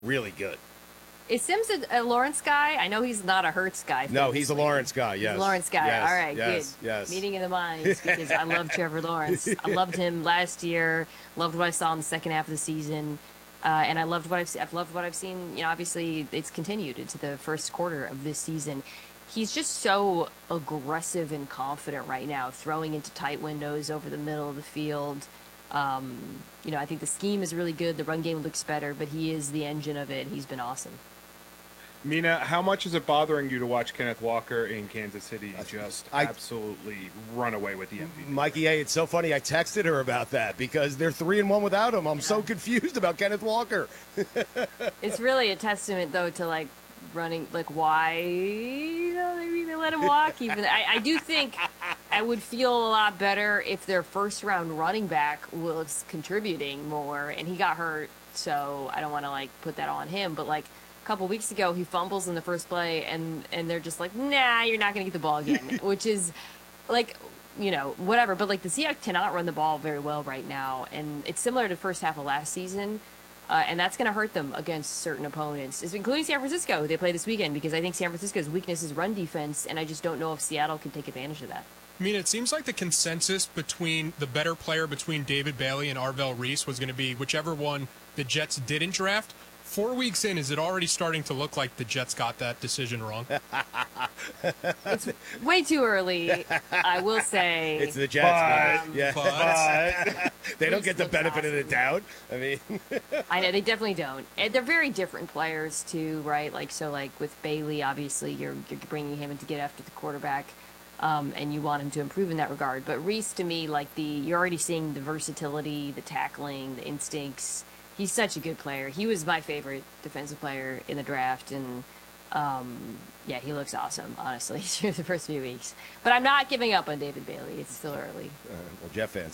Really good. Is Sims a Lawrence guy? I know he's not a Hurts guy. No, he's a Lawrence guy. Yes. He's a Lawrence guy. Yes, All right, yes, good. yes. Meeting of the minds because I love Trevor Lawrence. I loved him last year. Loved what I saw in the second half of the season, and I loved what I've loved what I've seen. You know, obviously it's continued into the first quarter of this season. He's just so aggressive and confident right now, throwing into tight windows over the middle of the field. You know, I think the scheme is really good. The run game looks better, but he is the engine of it. He's been awesome. Mina, how much is it bothering you to watch Kenneth Walker in Kansas City just absolutely run away with the MVP? Mikey, hey, it's so funny. I texted her about that because they're 3-1 without him. I'm so confused about Kenneth Walker. It's really a testament, though, to like running, like why they let him walk. Even I do think I would feel a lot better if their first round running back was contributing more, and he got hurt, so I don't want to like put that on him, but like. Couple weeks ago, he fumbles in the first play, and they're just like, nah, you're not going to get the ball again, which is like, you know, whatever. But like the Seahawks cannot run the ball very well right now, and it's similar to the first half of last season, and that's going to hurt them against certain opponents, including San Francisco, who they play this weekend, because I think San Francisco's weakness is run defense, and I just don't know if Seattle can take advantage of that. I mean, it seems like the consensus between the better player between David Bailey and Arvell Reese was going to be whichever one the Jets didn't draft. 4 weeks in, is it already starting to look like the Jets got that decision wrong? It's way too early, I will say. It's the Jets. But they don't get the benefit of the doubt. I mean, I know they definitely don't. And they're very different players too, right? Like so, like with Bailey, obviously you're bringing him in to get after the quarterback, and you want him to improve in that regard. But Reese, to me, like you're already seeing the versatility, the tackling, the instincts. He's such a good player. He was my favorite defensive player in the draft, and yeah, he looks awesome, honestly, through the first few weeks. But I'm not giving up on David Bailey. It's still early. Well, Jeff fans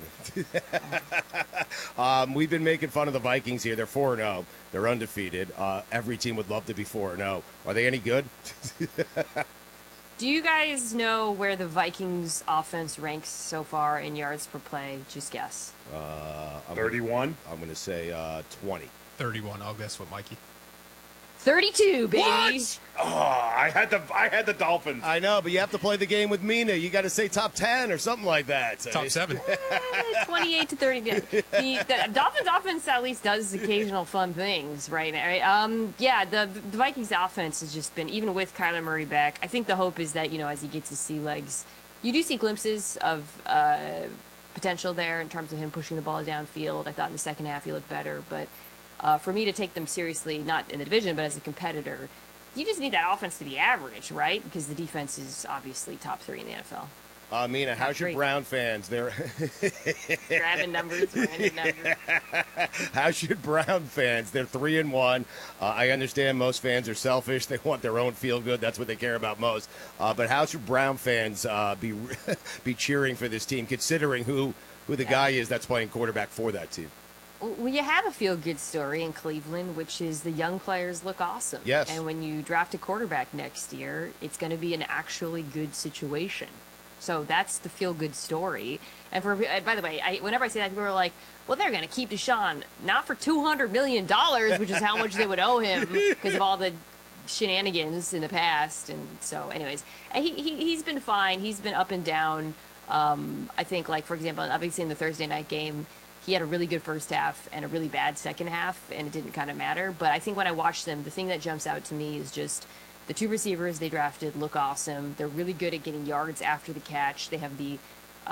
have. We've been making fun of the Vikings here. They're 4-0. They're undefeated. Every team would love to be 4-0. Are they any good? Do you guys know where the Vikings offense ranks so far in yards per play? Just guess. 31? I'm going to say 20. 31. I'll guess what, Mikey. 32, baby. What? Oh, I had the Dolphins. I know, but you have to play the game with Mina. You got to say top 10 or something like that. Top 7. 28 to 30. The Dolphins offense at least does occasional fun things, right? Yeah, the Vikings offense has just been, even with Kyler Murray back, I think the hope is that, you know, as he gets his sea legs, you do see glimpses of potential there in terms of him pushing the ball downfield. I thought in the second half he looked better, but for me to take them seriously, not in the division, but as a competitor, you just need that offense to be average, right? Because the defense is obviously top 3 in the NFL. Mina, how's your Brown fans? They're grabbing numbers, random numbers. How's your Brown fans? They're 3-1. I understand most fans are selfish. They want their own feel good. That's what they care about most. But how's your Brown fans be cheering for this team, considering who the guy is that's playing quarterback for that team? Well, you have a feel-good story in Cleveland, which is the young players look awesome. Yes. And when you draft a quarterback next year, it's going to be an actually good situation. So that's the feel-good story. And by the way, whenever I say that, people are like, well, they're going to keep Deshaun, not for $200 million, which is how much they would owe him because of all the shenanigans in the past. And so, anyways, he's been fine. He's been up and down. I think, like, for example, obviously in the Thursday night game, he had a really good first half and a really bad second half, and it didn't kind of matter. But I think when I watch them, the thing that jumps out to me is just the 2 receivers they drafted look awesome. They're really good at getting yards after the catch. They have the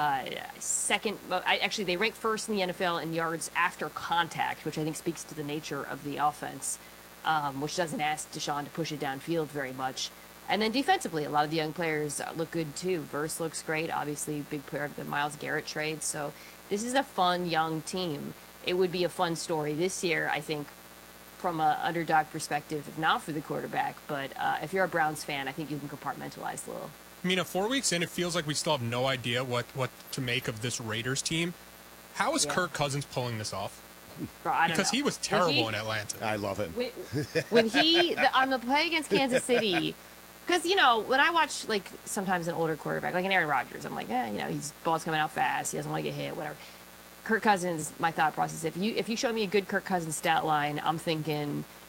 actually, they rank first in the NFL in yards after contact, which I think speaks to the nature of the offense, which doesn't ask Deshaun to push it downfield very much. And then defensively, a lot of the young players look good too. Verse looks great, obviously, big player of the Myles Garrett trade. So this is a fun young team. It would be a fun story this year, I think, from an underdog perspective, if not for the quarterback. But if you're a Browns fan, I think you can compartmentalize a little. I mean, 4 weeks in, it feels like we still have no idea what to make of this Raiders team. How is Kirk Cousins pulling this off? Bro, I don't because know. he was terrible in Atlanta. I love him. When he, on the play against Kansas City, because, you know, when I watch, like, sometimes an older quarterback, like an Aaron Rodgers, I'm like, you know, his ball's coming out fast. He doesn't want to get hit, whatever. Kirk Cousins, my thought process. If you show me a good Kirk Cousins stat line, I'm thinking